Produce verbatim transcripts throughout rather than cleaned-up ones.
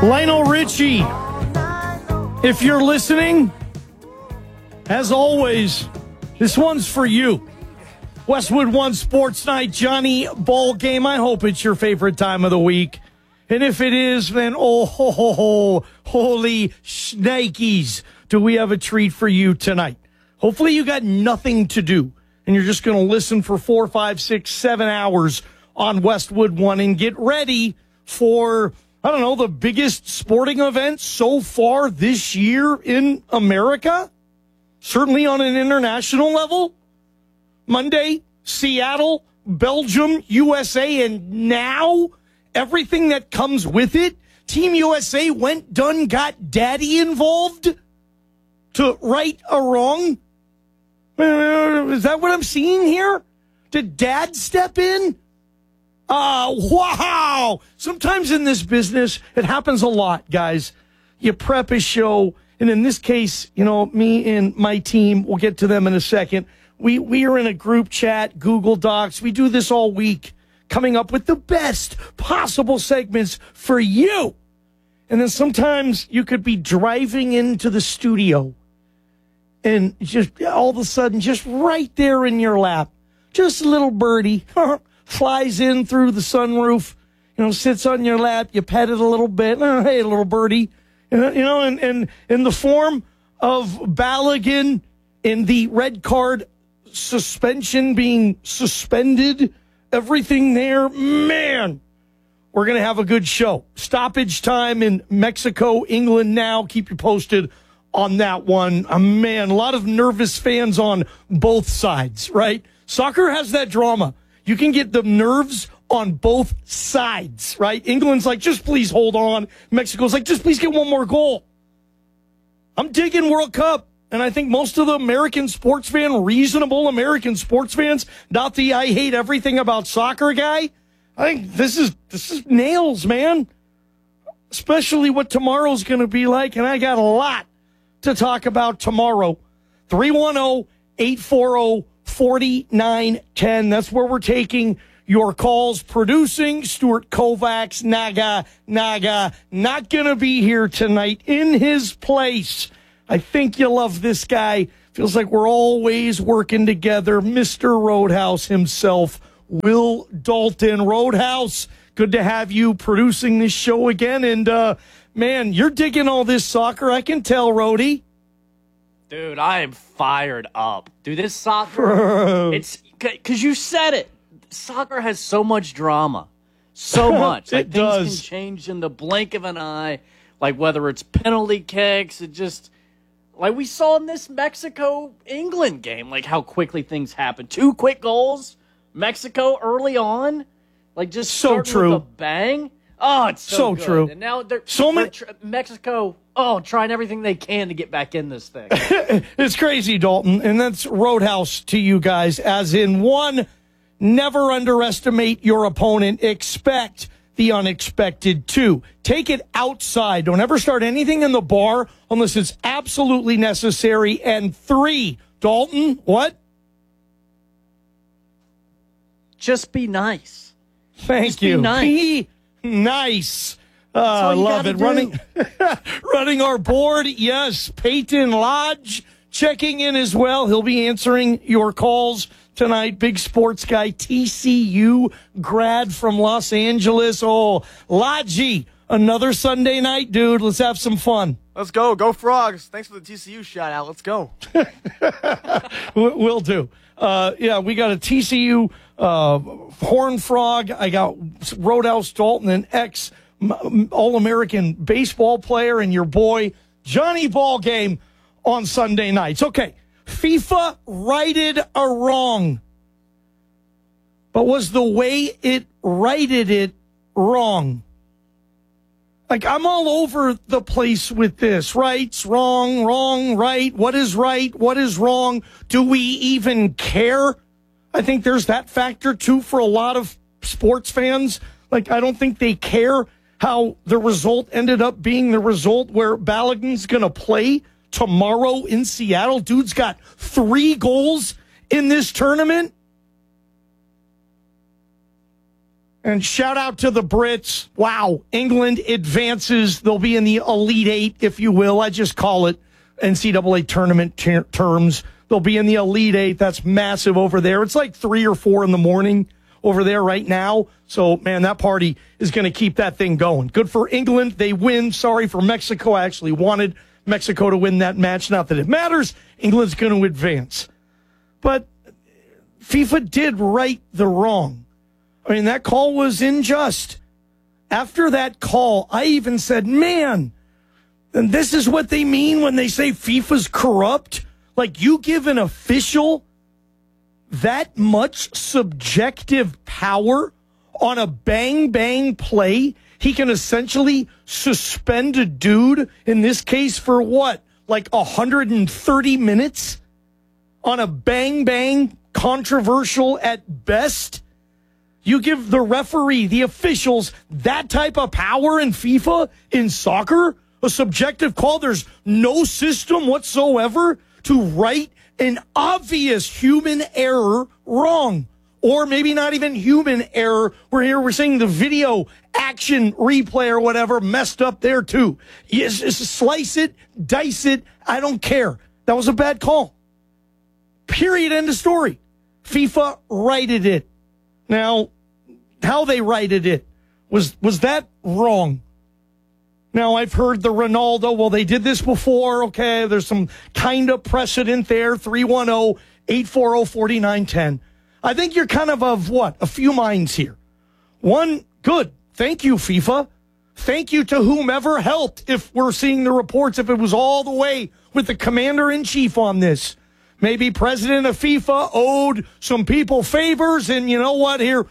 Lionel Richie, if you're listening, as always, this one's for you. Westwood One Sports Night, Johnny Ball Game. I hope it's your favorite time of the week. And if it is, then oh, ho, ho, ho, holy shnikes, do we have a treat for you tonight. Hopefully you got nothing to do, and you're just going to listen for four, five, six, seven hours on Westwood One and get ready for, I don't know, the biggest sporting event so far this year in America, certainly on an international level. Monday, Seattle, Belgium, U S A, and now everything that comes with it. Team U S A went, done, got daddy involved to right a wrong. Is that what I'm seeing here? Did dad step in? Uh, wow. Sometimes in this business, it happens a lot, guys. You prep a show, and in this case, you know, me and my team, we'll get to them in a second. We, we are in a group chat, Google Docs. We do this all week, coming up with the best possible segments for you. And then sometimes you could be driving into the studio, and just all of a sudden, just right there in your lap, just a little birdie flies in through the sunroof, you know, sits on your lap, you pet it a little bit. Oh, hey, little birdie. You know, and, and in the form of Balogun in the red card suspension being suspended, everything there, man, we're going to have a good show. Stoppage time in Mexico, England now. Keep you posted on that one. Oh, man, a lot of nervous fans on both sides, right? Soccer has that drama. You can get the nerves on both sides, right? England's like, just please hold on. Mexico's like, just please get one more goal. I'm digging World Cup, and I think most of the American sports fan, reasonable American sports fans, not the I hate everything about soccer guy, I think this is this is nails, man. Especially what tomorrow's going to be like, and I got a lot to talk about tomorrow. three one zero, eight four zero, four nine one zero. That's where we're taking your calls. Producing, Stuart Kovacs. Naga, Naga, not going to be here tonight. In his place, I think you love this guy. Feels like we're always working together. Mister Roadhouse himself, Will Dalton. Roadhouse, good to have you producing this show again. And, uh, man, you're digging all this soccer. I can tell, Rody. Dude, I am fired up. Dude, this soccer, it's because you said it. Soccer has so much drama. So much. Like, it things does. can change in the blink of an eye. Like, whether it's penalty kicks, it just, like we saw in this Mexico-England game, like how quickly things happen. Two quick goals, Mexico early on. Like, just so starting true. with a bang. Oh, it's so, So good. true. And now they're, So they're many- tr- Mexico, oh, trying everything they can to get back in this thing. It's crazy, Dalton, and that's Roadhouse to you guys, as in one, never underestimate your opponent, expect the unexpected. Two, take it outside. Don't ever start anything in the bar unless it's absolutely necessary. And three, Dalton, what? Just be nice. Thank Just be you. nice. Be nice. Uh, I all you love gotta it. do. Running, running our board. Yes, Peyton Lodge checking in as well. He'll be answering your calls tonight. Big sports guy, T C U grad from Los Angeles. Oh, Lodgy, another Sunday night, dude. Let's have some fun. Let's go. Go Frogs. Thanks for the T C U shout out. Let's go. Will do. Uh, yeah, we got a T C U uh, Horn Frog. I got Roadhouse Dalton, an ex All-American baseball player, and your boy Johnny Ball Game on Sunday nights. Okay, FIFA righted a wrong. But was the way it righted it wrong? Like, I'm all over the place with this. Rights, wrong, wrong, right. What is right? What is wrong? Do we even care? I think there's that factor, too, for a lot of sports fans. Like, I don't think they care how the result ended up being the result where Balogun's going to play tomorrow in Seattle. Dude's got three goals in this tournament. And shout out to the Brits. Wow, England advances. They'll be in the Elite Eight, if you will. I just call it N C double A tournament ter- terms. They'll be in the Elite Eight. That's massive over there. It's like three or four in the morning over there right now. So, man, that party is going to keep that thing going. Good for England. They win. Sorry for Mexico. I actually wanted Mexico to win that match. Not that it matters. England's going to advance. But FIFA did right the wrong. I mean, that call was unjust. After that call, I even said, man, and this is what they mean when they say FIFA's corrupt? Like, you give an official that much subjective power on a bang-bang play, he can essentially suspend a dude, in this case, for what? Like one hundred thirty minutes? On a bang-bang, controversial at best? You give the referee, the officials, that type of power in FIFA, in soccer? A subjective call? There's no system whatsoever to right an obvious human error wrong. Or maybe not even human error. We're here, we're seeing the video action replay or whatever messed up there too. Yes, slice it, dice it, I don't care. That was a bad call. Period, end of story. FIFA righted it. Now, how they righted it, was was that wrong? Now, I've heard the Ronaldo, well, they did this before, okay, there's some kind of precedent there, three one zero, eight four zero, four nine one zero. I think you're kind of of what? A few minds here. One, good. Thank you, FIFA. Thank you to whomever helped, if we're seeing the reports, if it was all the way with the commander-in-chief on this. Maybe president of FIFA owed some people favors, and you know what? Here,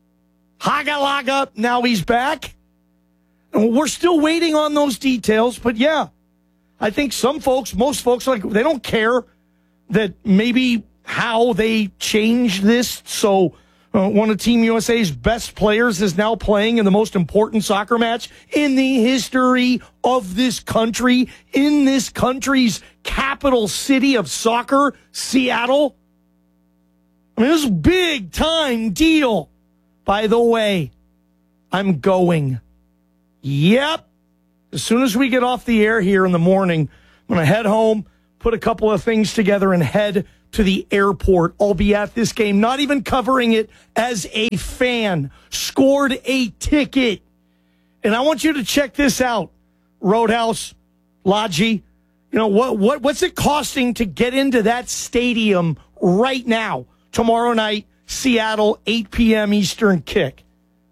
haga-laga, now he's back. And we're still waiting on those details, but yeah, I think some folks, most folks, like they don't care that maybe how they changed this. So uh, one of Team U S A's best players is now playing in the most important soccer match in the history of this country, in this country's capital city of soccer, Seattle. I mean, this is a big time deal. By the way, I'm going. Yep. As soon as we get off the air here in the morning, I'm going to head home, put a couple of things together, and head to the airport. I'll be at this game, not even covering it as a fan. Scored a ticket. And I want you to check this out. Roadhouse, Logi, you know, what, what what's it costing to get into that stadium right now? Tomorrow night, Seattle, eight p.m. Eastern kick.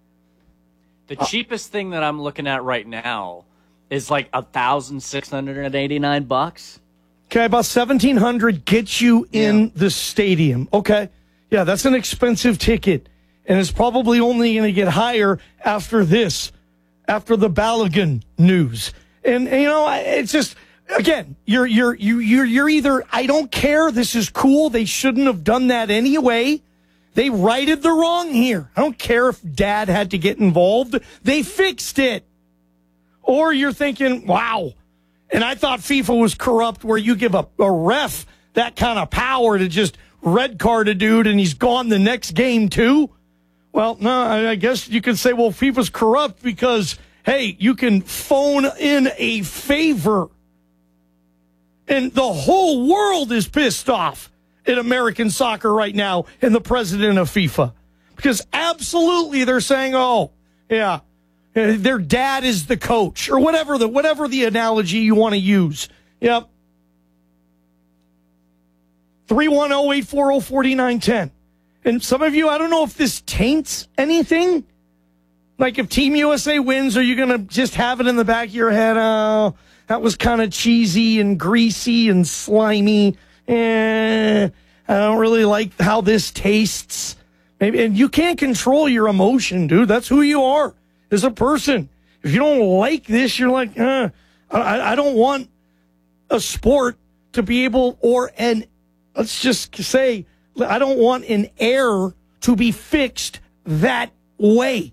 The cheapest thing that I'm looking at right now is like one thousand six hundred eighty-nine bucks. Okay, about seventeen hundred gets you in yeah. the stadium. Okay. Yeah, that's an expensive ticket. And it's probably only going to get higher after this, after the Balogun news. And, and you know, it's just, again, you're you're you you're you're either I don't care, this is cool, they shouldn't have done that anyway. They righted the wrong here. I don't care if dad had to get involved. They fixed it. Or you're thinking, wow. And I thought FIFA was corrupt, where you give a, a ref that kind of power to just red card a dude and he's gone the next game too. Well, no, I guess you could say, well, FIFA's corrupt because, hey, you can phone in a favor. And the whole world is pissed off in American soccer right now and the president of FIFA. Because absolutely they're saying, oh, yeah, their dad is the coach, or whatever the whatever the analogy you want to use. Yep. three one zero, eight four zero, four nine one zero. And some of you, I don't know if this taints anything. Like if Team U S A wins, are you going to just have it in the back of your head? Oh, that was kind of cheesy and greasy and slimy. Eh, I don't really like how this tastes. Maybe, and you can't control your emotion, dude. That's who you are as a person. If you don't like this, you're like, eh, I, I don't want a sport to be able, or an, let's just say, I don't want an error to be fixed that way.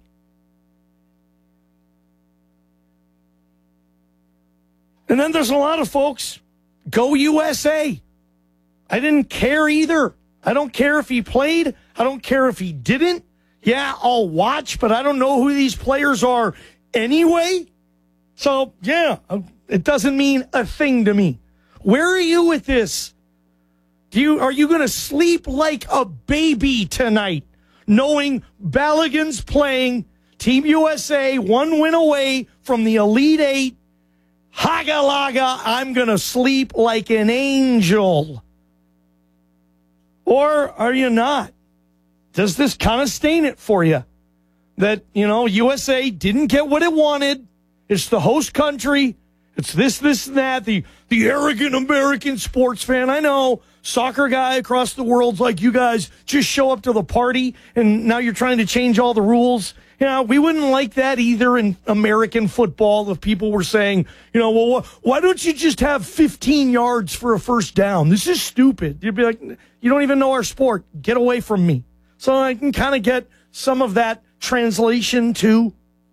And then there's a lot of folks, go U S A. I didn't care either. I don't care if he played. I don't care if he didn't. Yeah, I'll watch, but I don't know who these players are anyway. So, yeah, it doesn't mean a thing to me. Where are you with this? Do you are you going to sleep like a baby tonight, knowing Balogun's playing, Team U S A, one win away from the Elite Eight? Haga laga, I'm going to sleep like an angel. Or are you not? Does this kind of stain it for you? That, you know, U S A didn't get what it wanted. It's the host country. It's this, this, and that. The, the arrogant American sports fan. I know, soccer guy across the world's like, you guys just show up to the party, and now you're trying to change all the rules. You know, we wouldn't like that either in American football if people were saying, you know, well, why don't you just have fifteen yards for a first down? This is stupid. You'd be like, you don't even know our sport. Get away from me. So I can kind of get some of that translation too.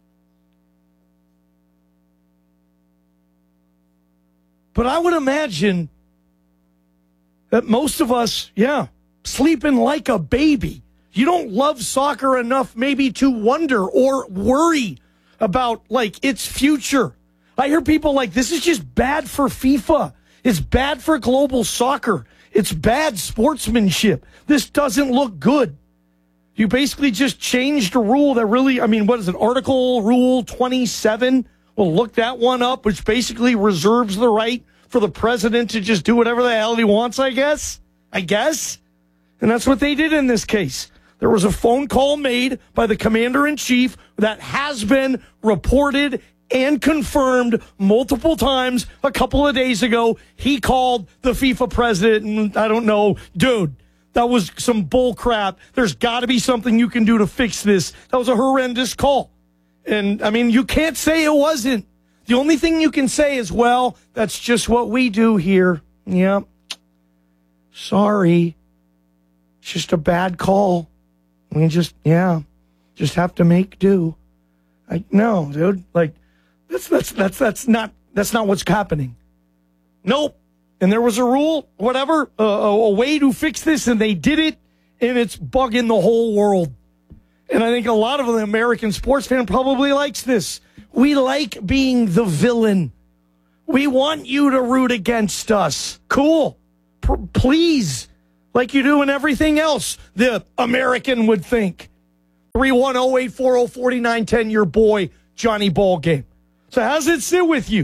But I would imagine that most of us, yeah, sleeping like a baby. You don't love soccer enough maybe to wonder or worry about, like, its future. I hear people like, this is just bad for FIFA. It's bad for global soccer. It's bad sportsmanship. This doesn't look good. You basically just changed a rule that really, I mean, what is it, Article Rule twenty-seven? We'll look that one up, which basically reserves the right for the president to just do whatever the hell he wants, I guess. I guess. And that's what they did in this case. There was a phone call made by the commander-in-chief that has been reported and confirmed multiple times a couple of days ago. He called the FIFA president, and I don't know, dude, that was some bull crap. There's got to be something you can do to fix this. That was a horrendous call. And, I mean, you can't say it wasn't. The only thing you can say is, well, that's just what we do here. Yep. Sorry. It's just a bad call. We just, yeah, just have to make do. Like, no, dude. Like, that's that's that's that's not that's not what's happening. Nope. And there was a rule, whatever, uh, a way to fix this, and they did it, and it's bugging the whole world. And I think a lot of the American sports fan probably likes this. We like being the villain. We want you to root against us. Cool. P- please. Like you do in everything else, the American would think. three one zero, eight four zero, four nine one zero, your boy, Johnny Ballgame. So how does it sit with you?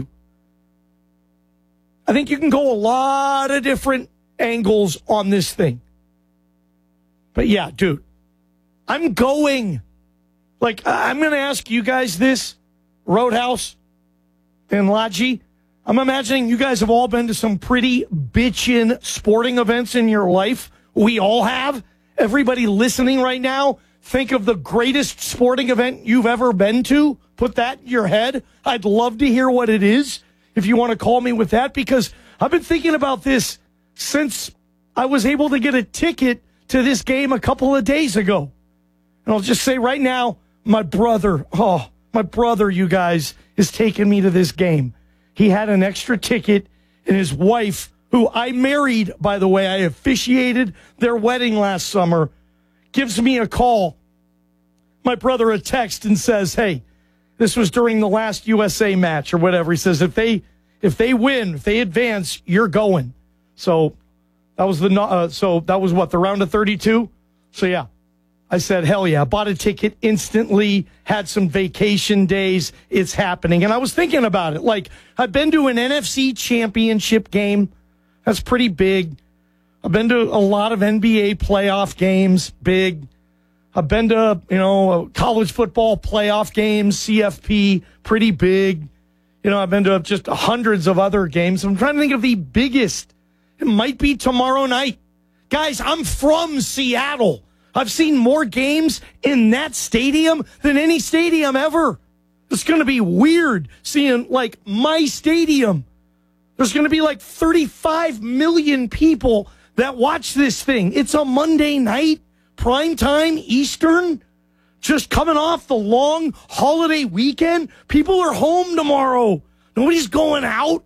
I think you can go a lot of different angles on this thing. But yeah, dude, I'm going. Like, I'm going to ask you guys this, Roadhouse and Laji. I'm imagining you guys have all been to some pretty bitchin' sporting events in your life. We all have. Everybody listening right now, think of the greatest sporting event you've ever been to. Put that in your head. I'd love to hear what it is if you want to call me with that, because I've been thinking about this since I was able to get a ticket to this game a couple of days ago. And I'll just say right now, my brother, oh, my brother, you guys, is taking me to this game. He had an extra ticket, and his wife, who I married, by the way, I officiated their wedding last summer, gives me a call. My brother a text and says, hey, this was during the last U S A match or whatever. He says, if they if they win, if they advance, you're going. So that was the uh, so that was what, the round of thirty-two? So yeah. I said, hell yeah, bought a ticket instantly, had some vacation days, it's happening. And I was thinking about it. Like, I've been to an N F C championship game. That's pretty big. I've been to a lot of N B A playoff games, big. I've been to, you know, college football playoff games, C F P, pretty big. You know, I've been to just hundreds of other games. I'm trying to think of the biggest. It might be tomorrow night. Guys, I'm from Seattle. I've seen more games in that stadium than any stadium ever. It's going to be weird seeing, like, my stadium. There's going to be like thirty-five million people that watch this thing. It's a Monday night, prime time, Eastern, just coming off the long holiday weekend. People are home tomorrow. Nobody's going out.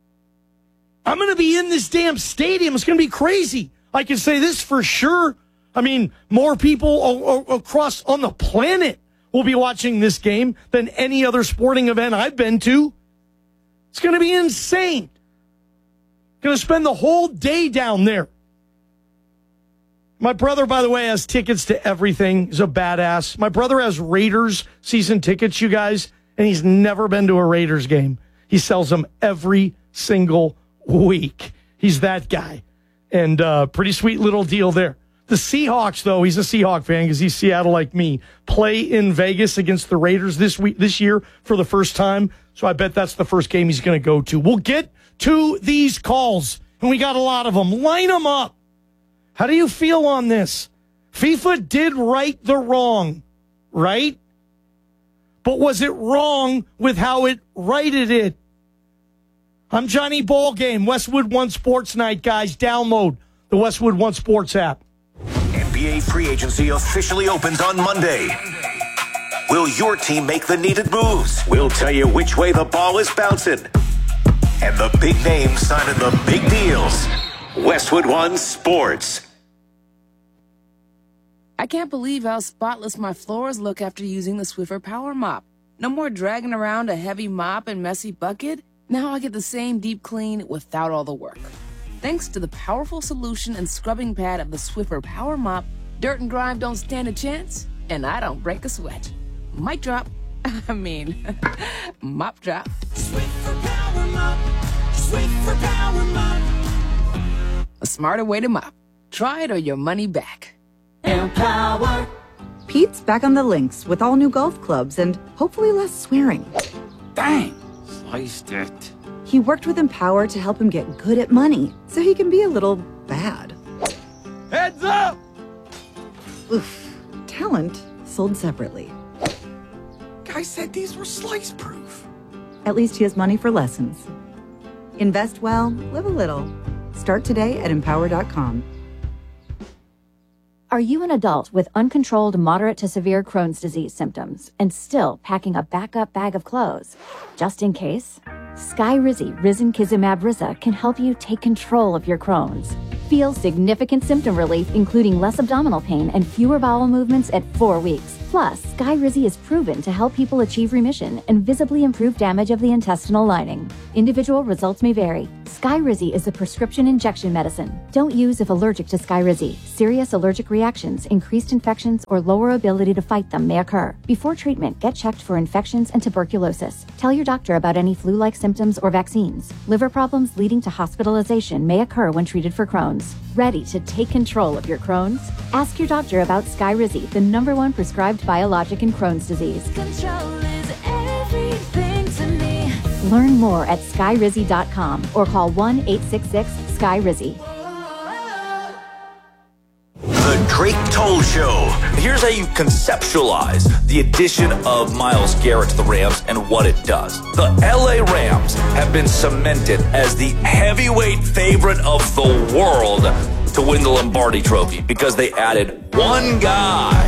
I'm going to be in this damn stadium. It's going to be crazy. I can say this for sure. I mean, more people o- o- across on the planet will be watching this game than any other sporting event I've been to. It's going to be insane. Going to spend the whole day down there. My brother, by the way, has tickets to everything. He's a badass. My brother has Raiders season tickets, you guys, and he's never been to a Raiders game. He sells them every single week. He's that guy. And uh, pretty sweet little deal there. The Seahawks, though, he's a Seahawk fan because he's Seattle like me, play in Vegas against the Raiders this week, this year for the first time. So I bet that's the first game he's going to go to. We'll get to these calls, and we got a lot of them. Line them up. How do you feel on this? FIFA did right the wrong, right? But was it wrong with how it righted it? I'm Johnny Ballgame, Westwood One Sports Night, guys. Download the Westwood One Sports app. N B A free agency officially opens on Monday. Will your team make the needed moves? We'll tell you which way the ball is bouncing. And the big names signing the big deals. Westwood One Sports. I can't believe how spotless my floors look after using the Swiffer Power Mop. No more dragging around a heavy mop and messy bucket. Now I get the same deep clean without all the work. Thanks to the powerful solution and scrubbing pad of the Swiffer Power Mop, dirt and grime don't stand a chance, and I don't break a sweat. Mic drop. I mean, mop drop. Swiffer Power Mop. Swiffer Power Mop. A smarter way to mop. Try it or your money back. Empower. Pete's back on the links with all new golf clubs and hopefully less swearing. Dang, sliced it. He worked with Empower to help him get good at money, so he can be a little bad. Heads up! Oof. Talent sold separately. Guy said these were slice proof. At least he has money for lessons. Invest well, live a little. Start today at empower dot com. Are you an adult with uncontrolled moderate to severe Crohn's disease symptoms and still packing a backup bag of clothes? Just in case? Skyrizi Risankizumab Riza can help you take control of your Crohn's. Feel significant symptom relief, including less abdominal pain and fewer bowel movements at four weeks. Plus, Skyrizi is proven to help people achieve remission and visibly improve damage of the intestinal lining. Individual results may vary. Skyrizi is a prescription injection medicine. Don't use if allergic to Skyrizi. Serious allergic reactions, increased infections, or lower ability to fight them may occur. Before treatment, get checked for infections and tuberculosis. Tell your doctor about any flu-like symptoms or vaccines. Liver problems leading to hospitalization may occur when treated for Crohn's. Ready to take control of your Crohn's? Ask your doctor about Skyrizi, the number one prescribed biologic in Crohn's disease. Control is everything to me. Learn more at skyrizi dot com or call one eight six six Sky Rizzi. The Drake Toll Show. Here's how you conceptualize the addition of Myles Garrett to the Rams and what it does. The L A Rams have been cemented as the heavyweight favorite of the world to win the Lombardi Trophy because they added one guy.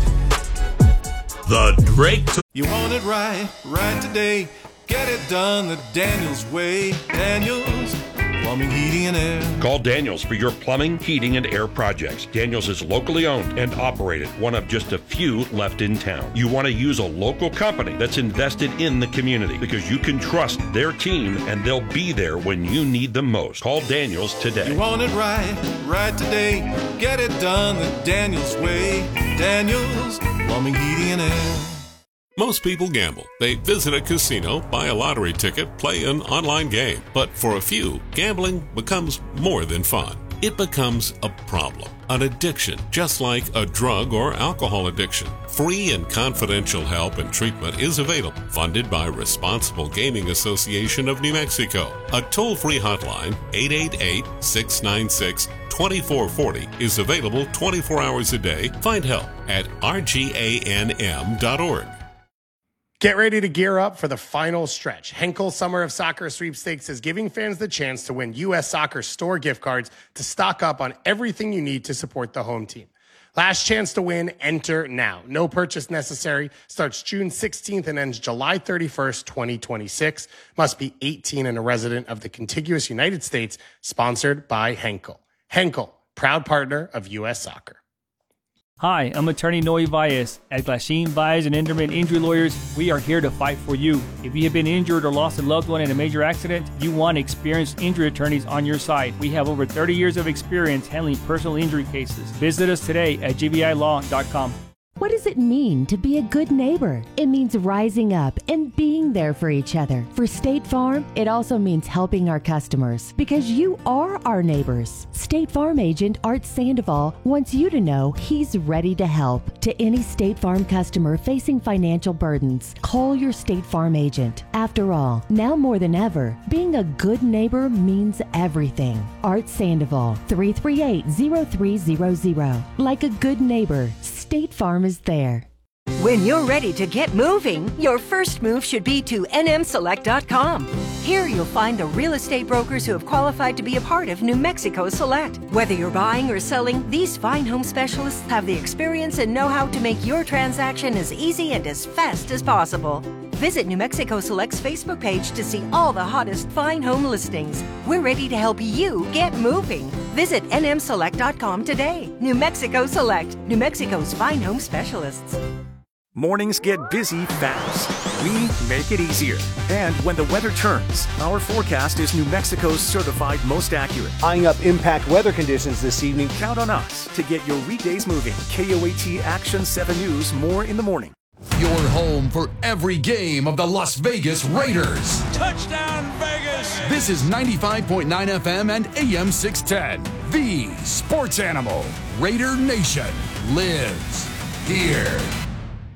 The Drake Toll. You want it right, right today. Get it done the Daniels way. Daniels Plumbing, Heating, and Air. Call Daniels for your plumbing, heating, and air projects. Daniels is locally owned and operated, one of just a few left in town. You want to use a local company that's invested in the community because you can trust their team and they'll be there when you need them most. Call Daniels today. You want it right, right today. Get it done the Daniels way. Daniels Plumbing, Heating, and Air. Most people gamble. They visit a casino, buy a lottery ticket, play an online game. But for a few, gambling becomes more than fun. It becomes a problem, an addiction, just like a drug or alcohol addiction. Free and confidential help and treatment is available, funded by Responsible Gaming Association of New Mexico. A toll-free hotline, eight eight eight, six nine six, two four four zero, is available twenty-four hours a day. Find help at R G A N M dot org. Get ready to gear up for the final stretch. Henkel Summer of Soccer Sweepstakes is giving fans the chance to win U S Soccer store gift cards to stock up on everything you need to support the home team. Last chance to win, enter now. No purchase necessary. Starts June sixteenth and ends July thirty-first, twenty twenty-six. Must be eighteen and a resident of the contiguous United States. Sponsored by Henkel. Henkel, proud partner of U S Soccer. Hi, I'm attorney Noe Valles. At Glasheen, Valles and Enderman Injury Lawyers, we are here to fight for you. If you have been injured or lost a loved one in a major accident, you want experienced injury attorneys on your side. We have over thirty years of experience handling personal injury cases. Visit us today at g b i law dot com. What does it mean to be a good neighbor? It means rising up and being there for each other. For State Farm, it also means helping our customers because you are our neighbors. State Farm agent Art Sandoval wants you to know he's ready to help. To any State Farm customer facing financial burdens, call your State Farm agent. After all, now more than ever, being a good neighbor means everything. Art Sandoval, three three eight, zero three zero zero. Like a good neighbor, State Farm is there. When you're ready to get moving, your first move should be to N M select dot com. Here you'll find the real estate brokers who have qualified to be a part of New Mexico Select. Whether you're buying or selling, these fine home specialists have the experience and know-how to make your transaction as easy and as fast as possible. Visit New Mexico Select's Facebook page to see all the hottest fine home listings. We're ready to help you get moving. Visit N M select dot com today. New Mexico Select, New Mexico's fine home specialists. Mornings get busy fast. We make it easier. And when the weather turns, our forecast is New Mexico's certified most accurate. Eyeing up impact weather conditions this evening. Count on us to get your weekdays moving. K O A T Action seven News, more in the morning. Your home for every game of the Las Vegas Raiders. Touchdown, Vegas! This is ninety-five point nine F M and A M six ten. The Sports Animal. Raider Nation lives here.